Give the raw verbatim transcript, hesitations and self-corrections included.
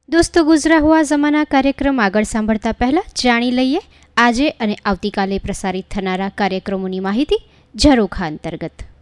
દોસ્તો, ગુજરા હુઆ ઝમાના કાર્યક્રમ આગળ સાંભળતા પહેલાં જાણી લઈએ આજે અને આવતીકાલે પ્રસારિત થનારા કાર્યક્રમોની માહિતી ઝરોખા અંતર્ગત।